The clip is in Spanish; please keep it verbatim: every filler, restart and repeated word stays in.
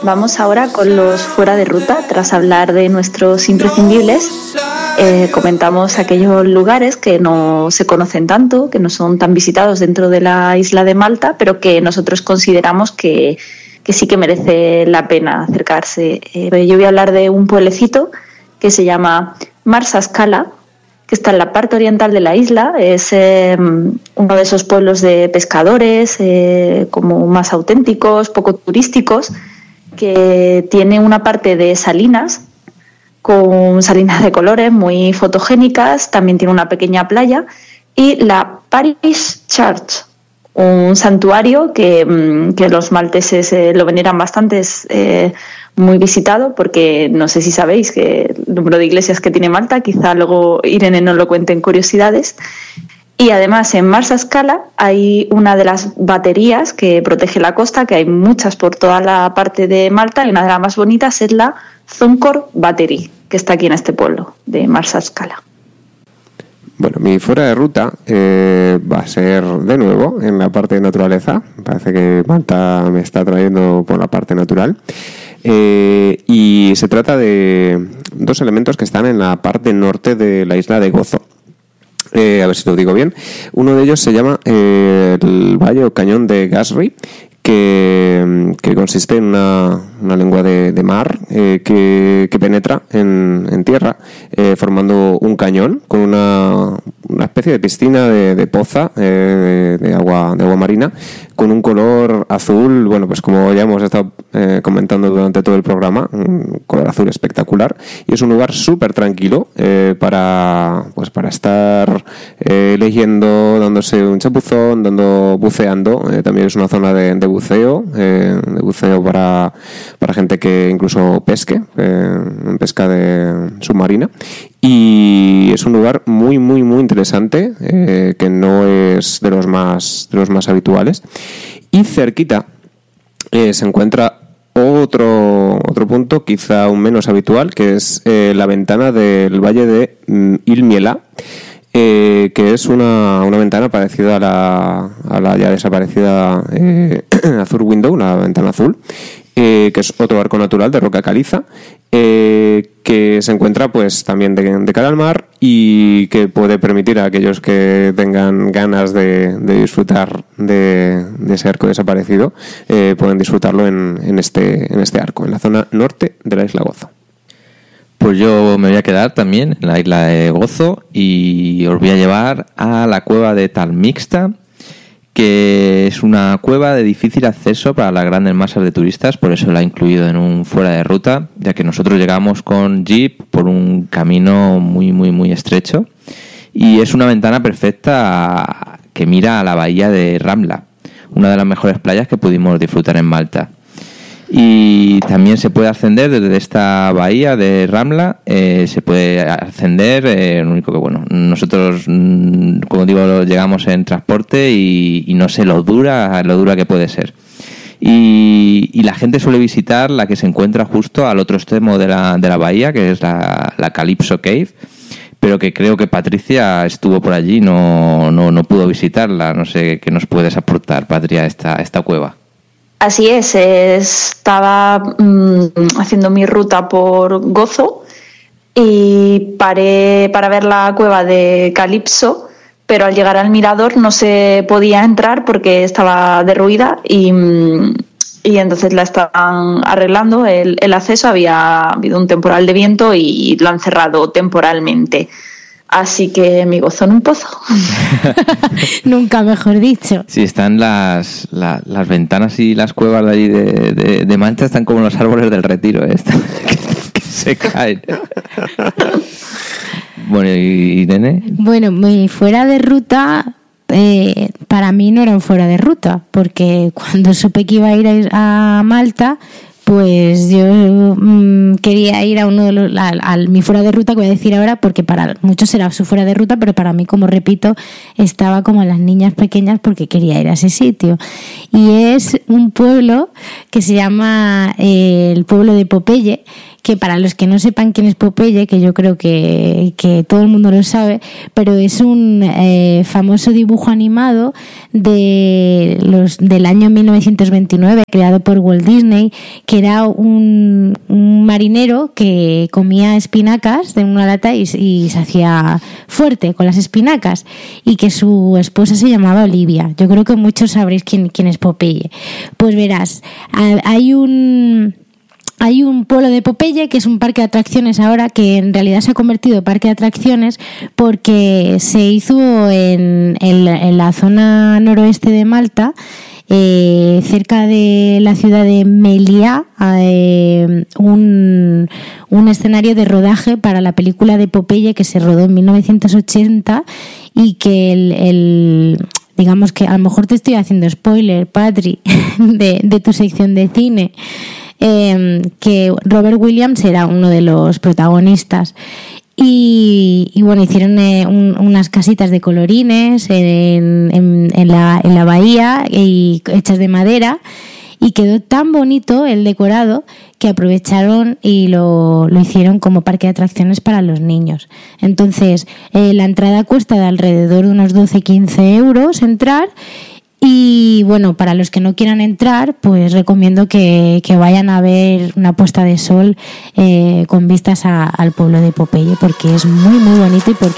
Vamos ahora con los fuera de ruta. Tras hablar de nuestros imprescindibles, eh, comentamos aquellos lugares que no se conocen tanto, que no son tan visitados dentro de la isla de Malta, pero que nosotros consideramos que, que sí que merece la pena acercarse. Eh, yo voy a hablar de un pueblecito que se llama Marsascala, que está en la parte oriental de la isla. Es eh, uno de esos pueblos de pescadores, eh, como más auténticos, poco turísticos, que tiene una parte de salinas, con salinas de colores muy fotogénicas. También tiene una pequeña playa y la Parish Church, un santuario que, que los malteses eh, lo veneran bastante. Es eh, muy visitado porque no sé si sabéis que el número de iglesias que tiene Malta, quizá luego Irene nos lo cuente en curiosidades. Y además en Marsascala hay una de las baterías que protege la costa, que hay muchas por toda la parte de Malta, y una de las más bonitas es la Zonkor Battery, que está aquí en este pueblo de Marsascala. Bueno, mi fuera de ruta eh, va a ser de nuevo en la parte de naturaleza. Parece que Malta me está trayendo por la parte natural. Eh, y se trata de dos elementos que están en la parte norte de la isla de Gozo. Eh, a ver si lo digo bien. Uno de ellos se llama eh, el Valle o Cañón de Gasri, que, que consiste en una, una lengua de, de mar eh, que, que penetra en, en tierra, eh, formando un cañón con una, una especie de piscina de, de poza eh, de, de agua de agua marina, con un color azul, bueno, pues como ya hemos estado eh, comentando durante todo el programa, un color azul espectacular, y es un lugar súper tranquilo eh, para pues para estar eh, leyendo, dándose un chapuzón, dando buceando. Eh, también es una zona de, de buceo, eh, de buceo para, para gente que incluso pesque, eh, en pesca de submarina. Y es un lugar muy, muy, muy interesante, eh, que no es de los más, de los más habituales. Y cerquita eh, se encuentra otro, otro punto, quizá aún menos habitual, que es eh, la ventana del valle de mm, Ilmiela, eh, que es una, una ventana parecida a la, a la ya desaparecida eh, Azur Window, la ventana azul. Eh, que es otro arco natural de roca caliza, eh, que se encuentra pues también de, de cara al mar, y que puede permitir a aquellos que tengan ganas de, de disfrutar de, de ese arco desaparecido, eh, pueden disfrutarlo en, en, este, en este arco, en la zona norte de la isla Gozo. Pues yo me voy a quedar también en la isla de Gozo y os voy a llevar a la cueva de Talmixta, que es una cueva de difícil acceso para las grandes masas de turistas, por eso la he incluido en un fuera de ruta, ya que nosotros llegamos con jeep por un camino muy muy muy estrecho, y es una ventana perfecta que mira a la bahía de Ramla, una de las mejores playas que pudimos disfrutar en Malta. Y también se puede ascender desde esta bahía de Ramla, eh, se puede ascender, eh, lo único que bueno, nosotros, como digo, llegamos en transporte y, y no sé lo dura, lo dura que puede ser. Y, y la gente suele visitar la que se encuentra justo al otro extremo de la, de la bahía, que es la, la Calypso Cave, pero que creo que Patricia estuvo por allí, no, no, no pudo visitarla. No sé qué nos puedes aportar, Patria, esta, esta cueva. Así es, estaba mmm, haciendo mi ruta por Gozo y paré para ver la cueva de Calypso, pero al llegar al mirador no se podía entrar porque estaba derruida y, y entonces la estaban arreglando el, el acceso. Había habido un temporal de viento y lo han cerrado temporalmente. Así que mi gozo en un pozo. Nunca mejor dicho. Sí, están las, la, las ventanas y las cuevas de allí de, de, de Mancha, están como los árboles del Retiro, ¿eh? Están, que, que se caen. Bueno, ¿y Irene? Bueno, mi fuera de ruta, eh, para mí no era un fuera de ruta, porque cuando supe que iba a ir a Malta, pues yo mmm, quería ir a uno de los, a, a mi fuera de ruta, que voy a decir ahora, porque para muchos era su fuera de ruta, pero para mí, como repito, estaba como las niñas pequeñas porque quería ir a ese sitio. Y es un pueblo que se llama eh, el pueblo de Popeye, que para los que no sepan quién es Popeye, que yo creo que, que todo el mundo lo sabe, pero es un eh, famoso dibujo animado de los del año mil novecientos veintinueve, creado por Walt Disney, que era un, un marinero que comía espinacas de una lata y, y se hacía fuerte con las espinacas, y que su esposa se llamaba Olivia. Yo creo que muchos sabréis quién, quién es Popeye. Pues verás, hay un... Hay un pueblo de Popeye que es un parque de atracciones ahora, que en realidad se ha convertido en parque de atracciones porque se hizo en, en, la, en la zona noroeste de Malta, eh, cerca de la ciudad de Meliá, eh, un, un escenario de rodaje para la película de Popeye que se rodó en mil novecientos ochenta, y que el... el digamos que a lo mejor te estoy haciendo spoiler, Patri, de, de tu sección de cine, eh, que Robert Williams era uno de los protagonistas. Y, y bueno, hicieron eh, un, unas casitas de colorines en, en, en, la, en la bahía, y hechas de madera, y quedó tan bonito el decorado que aprovecharon y lo, lo hicieron como parque de atracciones para los niños. Entonces, eh, la entrada cuesta de alrededor de unos doce a quince euros entrar. Y bueno, para los que no quieran entrar, pues recomiendo que, que vayan a ver una puesta de sol eh, con vistas a, al pueblo de Popeye, porque es muy muy bonito y porque